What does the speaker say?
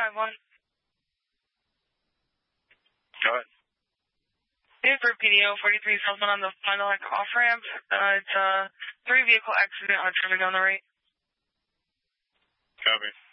5-1. Go ahead. For PDO 43 southbound on the final off-ramp. It's a 3-vehicle accident on traffic on the right. Copy.